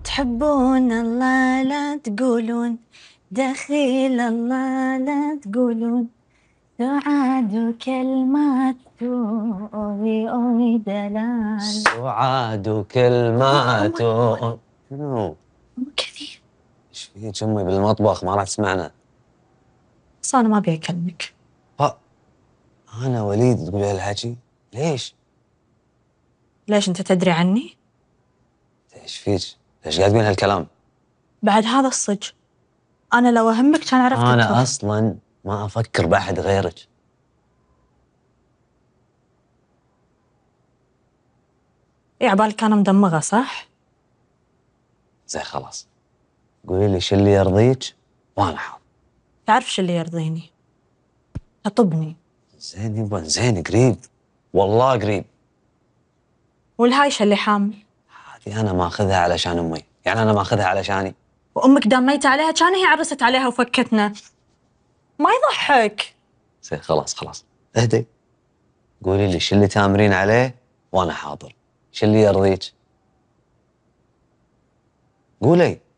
تحبون الله لا تقولون، دخيل الله لا تقولون، سعاد وكلمات أوي أوي دلال. سعاد وكلمات مو كثير. ايش فيك امي بالمطبخ ما راح تسمعنا؟ بس أنا ما أبي أكلمك. انا وليد تقول هالحكي ليش؟ ليش أنت تدري عني؟ ايش فيك؟ ليش قاعد تقولين هالكلام؟ بعد هذا الصج أنا لو أهمك كان عرفت انا تروح. اصلا ما افكر باحد غيرك. إيه عبالك أنا مدمغة صح؟ زين خلاص، قولي لي شو اللي يرضيك وانا حاضر. تعرف شو اللي يرضيني؟ تطبني. زين يبا زين، قريب والله قريب. والهايشة اللي حامل هذه انا ماخذها علشان امي، يعني انا ماخذها علشاني. وأمك دام ميتة عليها كان هي عرست عليها وفكتنا. ما يضحك. زين خلاص اهدي، قولي لي شو اللي تامرين عليه وانا حاضر. شو اللي يرضيك؟ قولي.